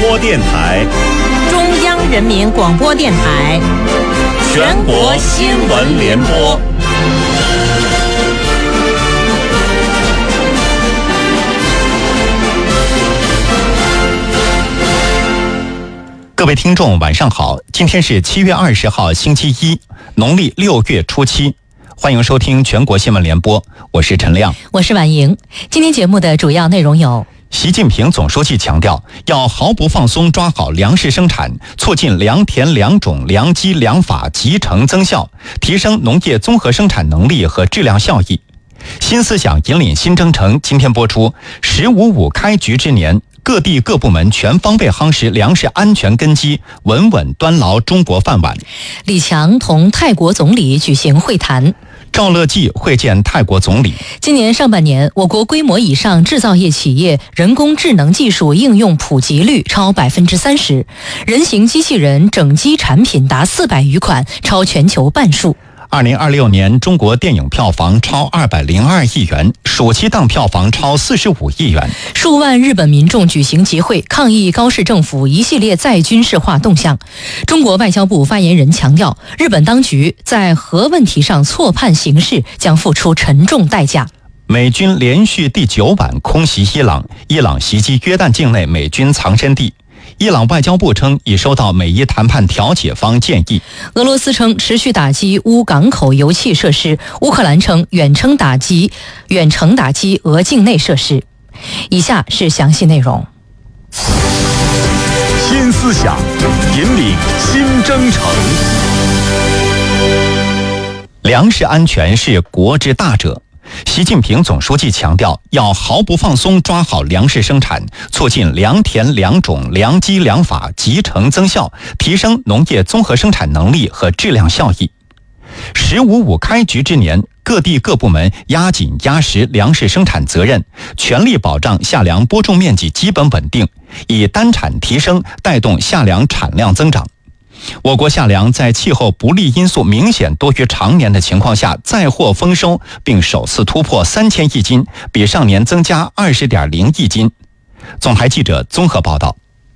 播电台、 中央人民广播电台、 全国新闻联播。各位听众晚上好，今天是7月20号星期一，农历6月初7，欢迎收听全国新闻联播，我是陈亮， 我是婉莹。今天节目的主要内容有： 习近平总书记强调，要毫不放松抓好粮食生产，促进良田良种良机良法集成增效，提升农业综合生产能力和质量效益。新思想引领新征程今天播出，15.5开局之年，各地各部门全方位夯实粮食安全根基，稳稳端牢中国饭碗。 李强同泰国总理举行会谈。 赵乐际会见泰国总理。 今年上半年，我国规模以上制造业企业人工智能技术应用普及率超30%，人形机器人整机产品达400余款，超全球半数。 2026年中国电影票房超202亿元，暑期档票房超45亿元。 数万日本民众举行集会抗议高市政府一系列再军事化动向。中国外交部发言人强调，日本当局在核问题上错判形势，将付出沉重代价。 美军连续第9晚空袭伊朗，伊朗袭击约旦境内美军藏身地。伊朗外交部称已收到美伊谈判调解方建议。 俄罗斯称持续打击乌港口油气设施，乌克兰称远程打击俄境内设施。以下是详细内容。 新思想引领新征程。粮食安全是国之大者。习近平总书记强调，要毫不放松抓好粮食生产，促进良田良种良机良法集成增效，提升农业综合生产能力和质量效益。15.5开局之年，各地各部门压紧压实粮食生产责任，全力保障夏粮播种面积基本稳定，以单产提升带动夏粮产量增长。我国夏粮在气候不利因素明显多于常年的情况下再获丰收，并首次突破3000亿斤，比上年增加20.0亿斤。总台记者综合报道。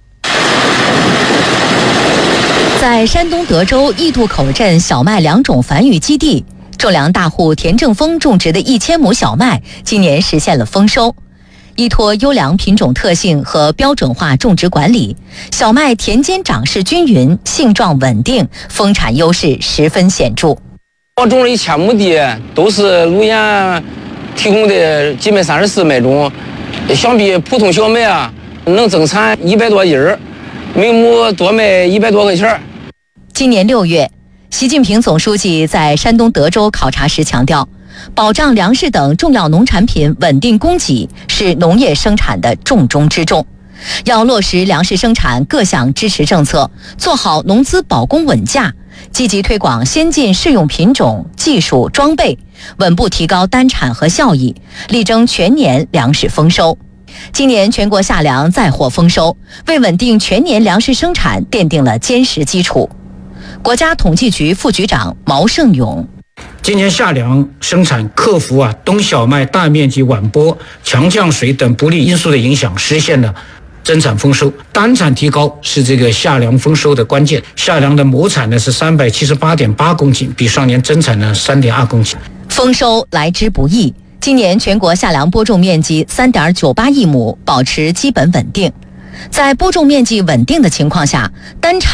在山东德州义渡口镇小麦良种繁育基地，种粮大户田正峰种植的1000亩小麦今年实现了丰收。依托优良品种特性和标准化种植管理，小麦田间长势均匀，性状稳定，丰产优势十分显著。 我种了1000亩地，都是路演提供的基本34麦种，相比普通小麦能增产100多斤儿，每亩多卖100多块钱。 今年6月，习近平总书记在山东德州考察时强调，保障粮食等重要农产品稳定供给是农业生产的重中之重，要落实粮食生产各项支持政策，做好农资保供稳价，积极推广先进适用品种、技术、装备，稳步提高单产和效益，力争全年粮食丰收。今年全国夏粮再获丰收，为稳定全年粮食生产奠定了坚实基础。国家统计局副局长毛胜勇： 今年夏粮生产克服冬小麦大面积晚播、强降水等不利因素的影响，实现了增产丰收。单产提高是这个夏粮丰收的关键。夏粮的亩产呢是378.8公斤，比上年增产呢3.2公斤。 丰收来之不易，今年全国夏粮播种面积3.98亿亩，保持基本稳定。在播种面积稳定的情况下，单产